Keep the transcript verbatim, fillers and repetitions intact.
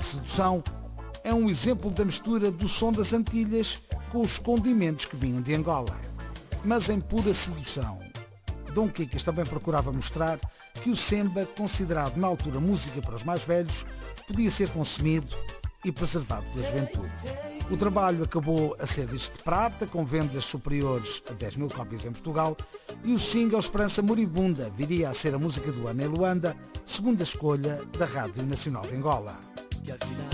Sedução é um exemplo da mistura do som das Antilhas com os condimentos que vinham de Angola. Mas em Pura Sedução, Dom Quicas também procurava mostrar que o semba, considerado na altura música para os mais velhos, podia ser consumido e preservado pela juventude. O trabalho acabou a ser disco de prata, com vendas superiores a dez mil cópias em Portugal, e o single Esperança Moribunda viria a ser a música do ano em Luanda, segunda escolha da Rádio Nacional de Angola.